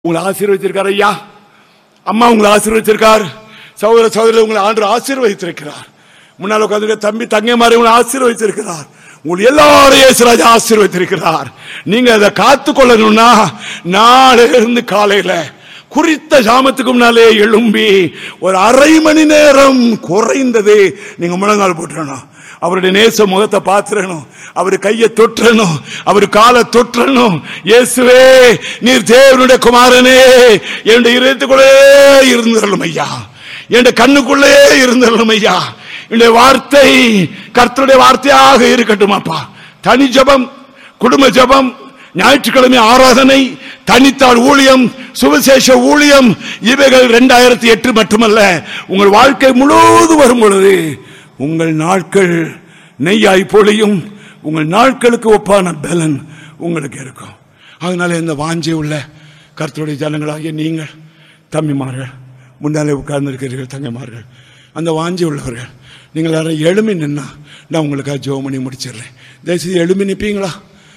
உங்களை ஆசீர்வதித்திருக்கார் ஐயா, அம்மா உங்களை ஆசீர்வதித்திருக்கார், சகோதர சகோதரி உங்களை ஆண்டு ஆசீர்வதித்திருக்கிறார், முன்னால் உட்கார்ந்து தம்பி தங்கைமாரி உங்களை ஆசீர்வதித்திருக்கிறார், உங்களை எல்லாரையும் இயேசுராஜா ஆசீர்வதித்திருக்கிறார். நீங்க அதை காத்து கொள்ளணும்னா நாளிலிருந்து காலையில குறித்த ஜாமத்துக்கு முன்னாலே எழும்பி ஒரு அரை மணி நேரம் குறைந்தது நீங்க முழங்கால் போட்டுறணும். அவருடைய நேச முகத்தை பார்த்துடணும், அவரு கையை தொற்றணும், அவரு காலை தொற்றணும். இயேசுவே நீர் தேவனுடைய குமாரனே, என்னுடைய இதயத்துக்குள்ளே இருந்தருளும் ஐயா, என்னுடைய கண்ணுக்குள்ளே இருந்தருளும் ஐயா. என்னுடைய வார்த்தை கர்த்தருடைய வார்த்தையாக இருக்கட்டும் அப்பா. தனி ஜபம், குடும்ப ஜபம், ஞாயிற்றுக்கிழமை ஆராதனை, தனித்தாள் ஊழியம், சுவிசேஷ ஊழியம், இவைகள் 2008 மட்டுமல்ல, உங்கள் வாழ்க்கை முழுவதும் வரும் பொழுது உங்கள் நாட்கள் நெய்யாய் பொழியும். உங்கள் நாட்களுக்கு ஒப்பான பலன் உங்களுக்கு இருக்கும். அதனால இந்த வாஞ்சை உள்ள கர்த்தருடைய ஜனங்களாகிய நீங்கள் தம்பிமார்கள், முன்னாலே உட்கார்ந்து இருக்கிறீர்கள் தங்கைமார்கள், அந்த வாஞ்சை உள்ளவர்கள், நீங்கள் யாரும் எழுமி நின்னா நான் உங்களுக்காக ஜெபம் பண்ணி முடிச்சிடுறேன். தயவுசெய்து எழுமி நிற்பீங்களா?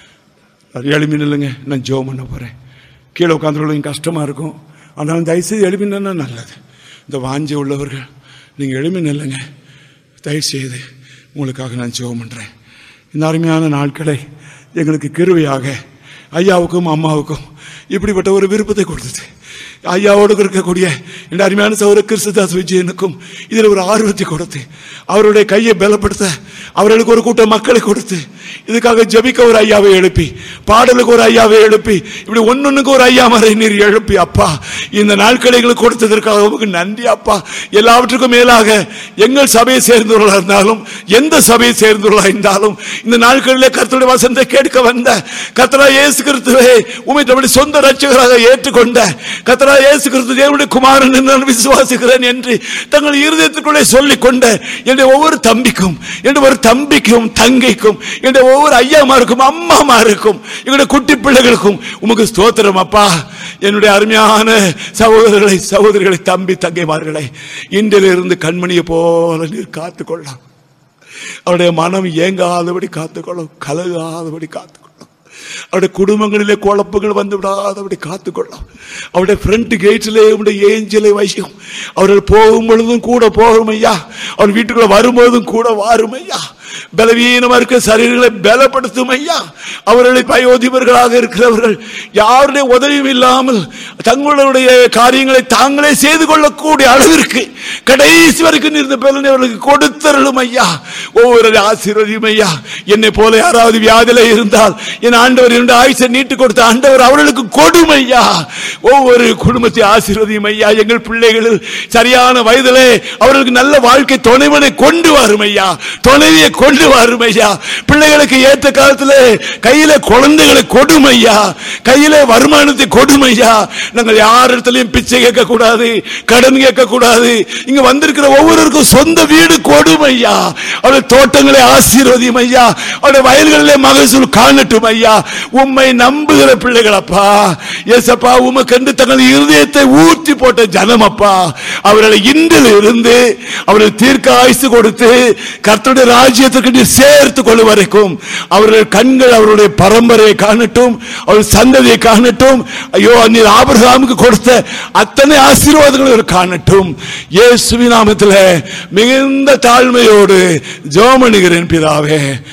எழுமி நில்லுங்க, நான் ஜெபம் பண்ண போறேன். கீழே உட்காந்துருக்க கஷ்டமா இருக்கும், அதனால தயவுசெய்து எழுமி நின்னா நல்லது. இந்த வாஞ்சை உள்ளவர்கள் நீங்கள் எழுமி நில்லுங்க, தயவுசெய்து உங்களுக்காக நான் ஜெபம் பண்றேன். இந்த அருமையான நாட்களை எங்களுக்கு கிருபையாக ஐயாவுக்கும் அம்மாவுக்கும் இப்படிப்பட்ட ஒரு விருப்பத்தை கொடுத்தது. ஐயாவோடு இருக்கக்கூடிய இந்த அருமையான சகோதர கிறிஸ்துதாஸ் விஜயனுக்கும் இதில் ஒரு ஆர்வத்தை கொடுத்து, அவருடைய கையை பலப்படுத்த அவர்களுக்கு ஒரு கூட்ட மக்களை கொடுத்து, இதுக்காக ஜபிக்க ஒரு ஐயாவை எழுப்பி, பாடலுக்கு ஒரு ஐயாவை எழுப்பி, இப்படி ஒன்னொன்னுக்கு ஒரு ஐயா மறை நீர் எழுப்பி அப்பா, இந்த நாட்களை எங்களுக்கு கொடுத்ததற்காக உங்களுக்கு நன்றி அப்பா. எல்லாவற்றுக்கும் மேலாக எங்கள் சபையை சேர்ந்தவர்களாக இருந்தாலும், எந்த சபையை சேர்ந்தவர்களாக இருந்தாலும், இந்த நாட்களிலே கர்த்தருடைய வசனத்தை கேட்க வந்த கர்த்தராகிய இயேசு கிறிஸ்துவை உம்மை தம்முடைய சொந்த ரட்சகராக ஏற்றுக்கொண்ட கர்த்தராகிய இயேசு கிறிஸ்து தேவனுடைய குமாரன் என்று நான் விசுவாசிக்கிறேன் என்று தங்கள் இருதயத்துக்குள்ளே சொல்லிக் கொண்ட என்னுடைய ஒவ்வொரு தம்பிக்கும், என்னுடைய ஒரு தம்பிக்கும் தங்கைக்கும், என்னுடைய ஒவ்வொரு ஐயாமாருக்கும் அம்மாமாருக்கும், எங்களுடைய குட்டி பிள்ளைகளுக்கும் உமக்கு ஸ்தோத்திரம் அப்பா. என்னுடைய அருமையான சகோதரர்களை சகோதரிகளை தம்பி தங்கைமார்களை இன்றிலிருந்து கண்மணியை போல நீர் காத்துக்கொள்ளலாம். அவருடைய மனம் ஏங்காதபடி காத்துக்கொள்ளும், கலகாதபடி காத்துக்கொள்ளும். அவருடைய குடும்பங்களிலே குழப்பங்கள் வந்து விடாதபடி காத்துக்கொள்ளும். அவருடைய ஃப்ரண்ட் கேட்டிலே அவருடைய ஏஞ்சலை வைக்கும். அவர்கள் போகும் பொழுதும் கூட போகும் ஐயா, அவர் வீட்டுக்குள்ள வரும்போதும் கூட வாரும் ஐயா. பலவீனமா இருக்க சரீரங்களை பலப்படுத்தும் ஐயா. அவர்களை வயோதிபர்களாக இருக்கிறவர்கள் யாருடைய உதவியும் இல்லாமல் தங்களுடைய காரியங்களை தாங்களே செய்து கொள்ளக்கூடிய அளவிற்கு கடைசி வரைக்கும் இருந்த பலனை அவர்களுக்கு கொடுத்தருளும் ஐயா. ஒவ்வொரு ஆசீர்வதியும் ஐயா. என்னை போல யாராவது வியாதியில இருந்தால் என் ஆண்டவர் இரண்டு ஆயுசை நீட்டு கொடுத்த ஆண்டவர் அவர்களுக்கு கொடுமை ஐயா. ஒவ்வொரு குடும்பத்தை ஆசீர்வதியும் ஐயா. எங்கள் பிள்ளைகள் சரியான வயதிலே அவர்களுக்கு நல்ல வாழ்க்கை துணைவனை கொண்டு வரும் ஐயா, துணைவியை கொண்டு வரும் ஐயா. பிள்ளைகளுக்கு ஏற்ற காலத்தில் கையில குழந்தைகளை கொடுமையா, கையில வருமானத்தை கொடுமையா. நாங்கள் யாரிடத்திலையும் பிச்சை கேட்க கூடாது, கடன் கேட்க கூடாது. இங்க வந்திருக்கிற ஒவ்வொருவருக்கும் சொந்த வீடு கொடுமையா. அவருடைய தோட்டங்களை ஆசீர்வதியும் ஐயா. அவருடைய வயல்களிலே மகசூல் காணட்டும் ஐயா. உம்மை நம்புகிற பிள்ளைகள் அப்பா, ஏசப்பா உமக்கென்று தங்கள் இருதயத்தை ஊற்றி போட்ட ஜனம் அப்பா, அவர்களை இன்றில் இருந்து அவர்கள் தீர்க்க ஆயுசு கொடுத்து கர்த்தருடைய ராஜ்யத்திற்கு சேர்த்து கொள்ளும் வரைக்கும் அவர்கள் கண்கள் அவருடைய பரம்பரையை காணட்டும், அவருடைய சந்ததியை காணட்டும். ஐயோ நீர் ஆபிரகாமுக்கு கொடுத்த அத்தனை ஆசீர்வாதங்களை காணட்டும். இயேசுவின் நாமத்தில் மிகுந்த தாழ்மையோடு ஜெபம் பண்ணுகிறேன் பிதாவே.